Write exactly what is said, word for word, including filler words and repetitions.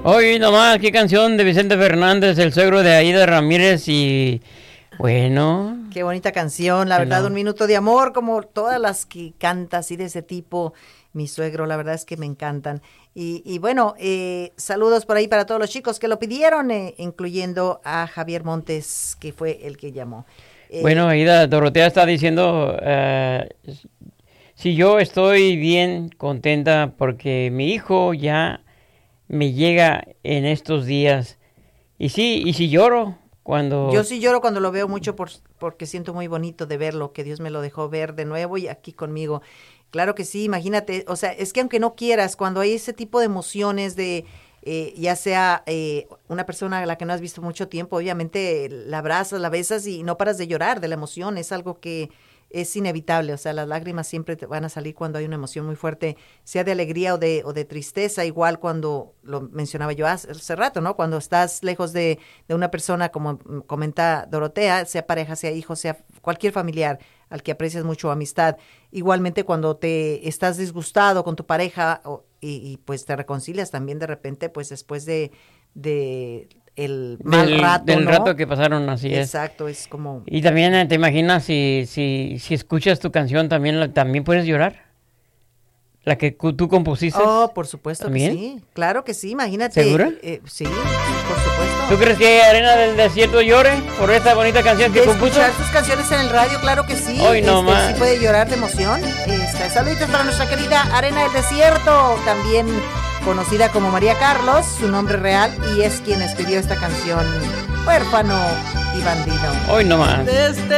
Hoy nomás, qué canción de Vicente Fernández, el suegro de Aida Ramírez y bueno. Qué bonita canción, la verdad, Un Minuto de Amor, como todas las que canta así de ese tipo, mi suegro, la verdad es que me encantan. Y, y bueno, eh, saludos por ahí para todos los chicos que lo pidieron, eh, incluyendo a Javier Montes, que fue el que llamó. Eh, bueno, Aida, Dorotea está diciendo, uh, si yo estoy bien contenta porque mi hijo ya me llega en estos días. Y sí, y si lloro cuando... Yo sí lloro cuando lo veo mucho por, porque siento muy bonito de verlo, que Dios me lo dejó ver de nuevo y aquí conmigo. Claro que sí, imagínate, o sea, es que aunque no quieras, cuando hay ese tipo de emociones de, eh, ya sea eh, una persona a la que no has visto mucho tiempo, obviamente la abrazas, la besas y no paras de llorar de la emoción, es algo que es inevitable, o sea, las lágrimas siempre te van a salir cuando hay una emoción muy fuerte, sea de alegría o de, o de tristeza, igual cuando, lo mencionaba yo hace, hace rato, ¿no? Cuando estás lejos de, de una persona, como comenta Dorotea, sea pareja, sea hijo, sea cualquier familiar al que aprecias mucho amistad, igualmente cuando te estás disgustado con tu pareja o, y, y pues te reconcilias también de repente, pues después de... de el mal del, rato, del ¿no? rato que pasaron, así Exacto, es. Exacto, es como... Y también te imaginas si, si, si escuchas tu canción, también, también puedes llorar. La que tú compusiste. Oh, por supuesto ¿también? Que sí. Claro que sí, imagínate. ¿Segura? Eh, sí, por supuesto. ¿Tú crees que Arena del Desierto llore por esta bonita canción que de compuso? Escuchar sus canciones en el radio, claro que sí. Hoy no este, más. Sí puede llorar de emoción. Este, saluditos para nuestra querida Arena del Desierto, también conocida como María Carlos, su nombre real, y es quien escribió esta canción, Huérfano y Bandido. Hoy no más. Desde